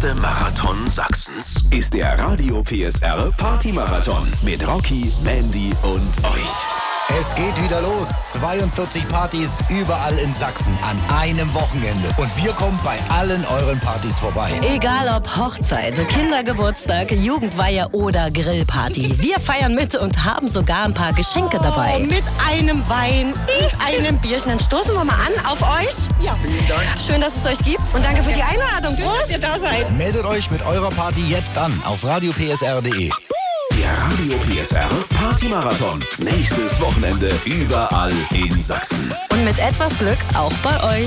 größte Marathon Sachsens ist der Radio PSR Party-Marathon mit Rocky, Mandy und euch. Es geht wieder los. 42 Partys überall in Sachsen an einem Wochenende. Und wir kommen bei allen euren Partys vorbei. Egal ob Hochzeit, Kindergeburtstag, Jugendweihe oder Grillparty. Wir feiern mit und haben sogar ein paar Geschenke dabei. Mit einem Wein, einem Bierchen. Dann stoßen wir mal an auf euch. Ja. Vielen Dank. Schön, dass es euch gibt. Und danke für die Einladung. Schön, dass ihr da seid. Meldet euch mit eurer Party jetzt an auf radiopsr.de. Der Radio PSR Party-Marathon. Nächstes Wochenende überall in Sachsen. Und mit etwas Glück auch bei euch.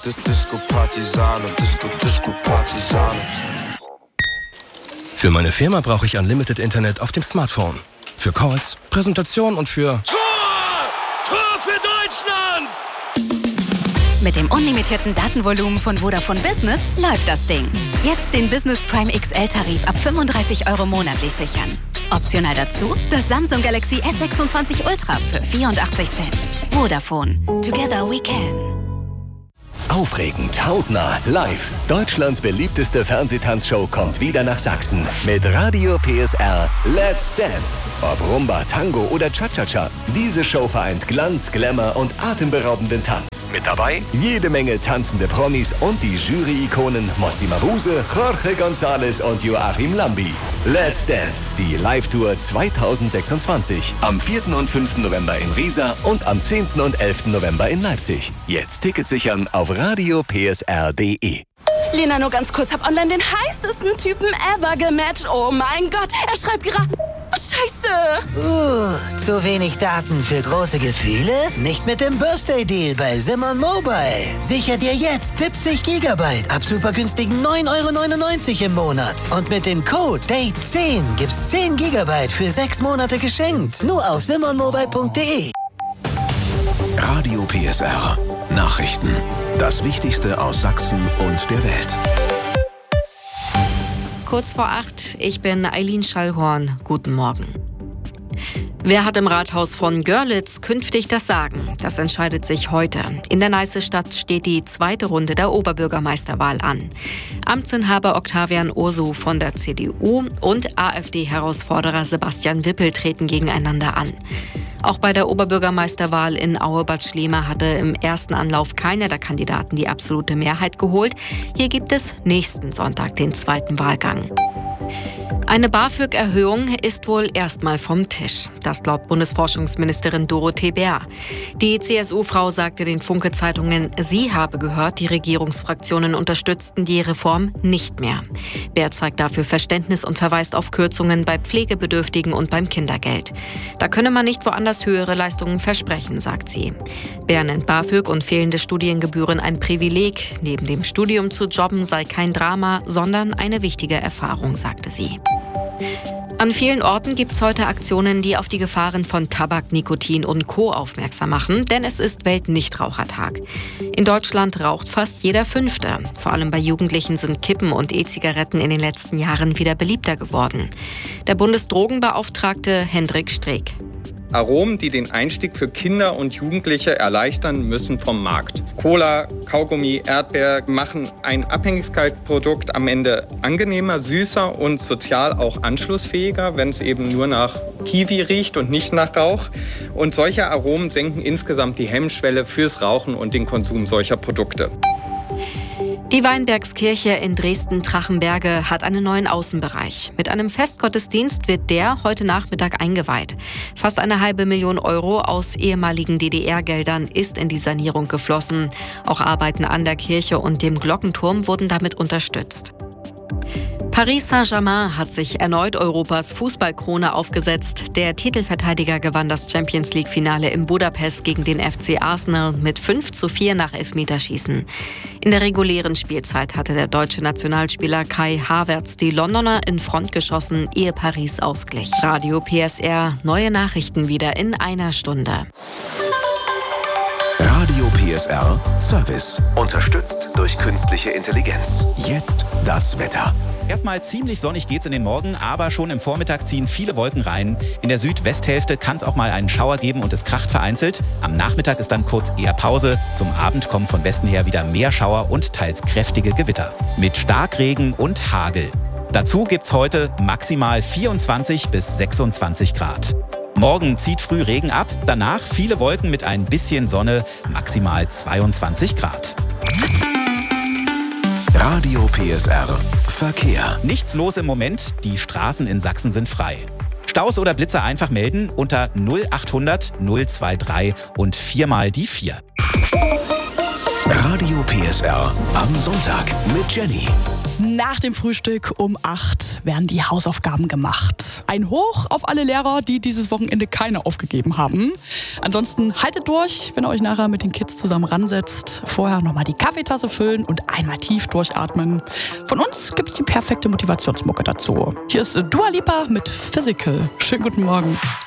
Für meine Firma brauche ich Unlimited Internet auf dem Smartphone. Für Calls, Präsentation und für... Tor für Deutschland! Mit dem unlimitierten Datenvolumen von Vodafone Business läuft das Ding. Jetzt den Business Prime XL-Tarif ab 35 € monatlich sichern. Optional dazu das Samsung Galaxy S26 Ultra für 84 Cent. Vodafone. Together we can. Aufregend, hautnah, live. Deutschlands beliebteste Fernsehtanzshow kommt wieder nach Sachsen. Mit Radio PSR Let's Dance. Ob Rumba, Tango oder Cha-Cha-Cha. Diese Show vereint Glanz, Glamour und atemberaubenden Tanz. Mit dabei jede Menge tanzende Promis und die Jury-Ikonen Mozzi Mabuse, Jorge González und Joachim Lambi. Let's Dance, die Live-Tour 2026. Am 4. und 5. November in Riesa und am 10. und 11. November in Leipzig. Jetzt Tickets sichern auf radiopsr.de. Lena, nur ganz kurz, hab online den heißesten Typen ever gematcht. Oh mein Gott, er schreibt gerade... Scheiße! Zu wenig Daten für große Gefühle? Nicht mit dem Birthday Deal bei Simon Mobile. Sicher dir jetzt 70 GB ab super günstigen 9,99 € im Monat. Und mit dem Code DATE10 gibt's 10 GB für 6 Monate geschenkt. Nur auf simonmobile.de. Radio PSR. Nachrichten. Das Wichtigste aus Sachsen und der Welt. Kurz vor 8, ich bin Eileen Schallhorn. Guten Morgen. Wer hat im Rathaus von Görlitz künftig das Sagen? Das entscheidet sich heute. In der Neiße-Stadt steht die zweite Runde der Oberbürgermeisterwahl an. Amtsinhaber Octavian Ursu von der CDU und AfD-Herausforderer Sebastian Wippel treten gegeneinander an. Auch bei der Oberbürgermeisterwahl in Aue-Bad Schlema hatte im ersten Anlauf keiner der Kandidaten die absolute Mehrheit geholt. Hier gibt es nächsten Sonntag den zweiten Wahlgang. Eine BAföG-Erhöhung ist wohl erstmal vom Tisch. Das glaubt Bundesforschungsministerin Dorothee Bär. Die CSU-Frau sagte den Funke-Zeitungen, sie habe gehört, die Regierungsfraktionen unterstützten die Reform nicht mehr. Bär zeigt dafür Verständnis und verweist auf Kürzungen bei Pflegebedürftigen und beim Kindergeld. Da könne man nicht woanders höhere Leistungen versprechen, sagt sie. Bär nennt BAföG und fehlende Studiengebühren ein Privileg. Neben dem Studium zu jobben sei kein Drama, sondern eine wichtige Erfahrung, sagte sie. An vielen Orten gibt es heute Aktionen, die auf die Gefahren von Tabak, Nikotin und Co. aufmerksam machen, denn es ist Weltnichtrauchertag. In Deutschland raucht fast jeder Fünfte. Vor allem bei Jugendlichen sind Kippen und E-Zigaretten in den letzten Jahren wieder beliebter geworden. Der Bundesdrogenbeauftragte Hendrik Streeck. Aromen, die den Einstieg für Kinder und Jugendliche erleichtern, müssen vom Markt. Cola, Kaugummi, Erdbeer machen ein Abhängigkeitsprodukt am Ende angenehmer, süßer und sozial auch anschlussfähiger, wenn es eben nur nach Kiwi riecht und nicht nach Rauch. Und solche Aromen senken insgesamt die Hemmschwelle fürs Rauchen und den Konsum solcher Produkte. Die Weinbergskirche in Dresden-Trachenberge hat einen neuen Außenbereich. Mit einem Festgottesdienst wird der heute Nachmittag eingeweiht. Fast 500.000 € aus ehemaligen DDR-Geldern ist in die Sanierung geflossen. Auch Arbeiten an der Kirche und dem Glockenturm wurden damit unterstützt. Paris Saint-Germain hat sich erneut Europas Fußballkrone aufgesetzt. Der Titelverteidiger gewann das Champions-League-Finale in Budapest gegen den FC Arsenal mit 5:4 nach Elfmeterschießen. In der regulären Spielzeit hatte der deutsche Nationalspieler Kai Havertz die Londoner in Front geschossen, ehe Paris ausglich. Radio PSR, neue Nachrichten wieder in einer Stunde. Radio PSR. PSR Service. Unterstützt durch künstliche Intelligenz. Jetzt das Wetter. Erstmal ziemlich sonnig geht's in den Morgen, aber schon im Vormittag ziehen viele Wolken rein. In der Südwesthälfte kann es auch mal einen Schauer geben und es kracht vereinzelt. Am Nachmittag ist dann kurz eher Pause. Zum Abend kommen von Westen her wieder mehr Schauer und teils kräftige Gewitter. Mit Starkregen und Hagel. Dazu gibt's heute maximal 24 bis 26 Grad. Morgen zieht früh Regen ab, danach viele Wolken mit ein bisschen Sonne, maximal 22 Grad. Radio PSR Verkehr. Nichts los im Moment, die Straßen in Sachsen sind frei. Staus oder Blitzer einfach melden unter 0800 023 und 4 mal die 4. Radio PSR am Sonntag mit Jenny. Nach dem Frühstück um 8 werden die Hausaufgaben gemacht. Ein Hoch auf alle Lehrer, die dieses Wochenende keine aufgegeben haben. Ansonsten haltet durch, wenn ihr euch nachher mit den Kids zusammen ransetzt. Vorher nochmal die Kaffeetasse füllen und einmal tief durchatmen. Von uns gibt's die perfekte Motivationsmucke dazu. Hier ist Dua Lipa mit Physical. Schönen guten Morgen.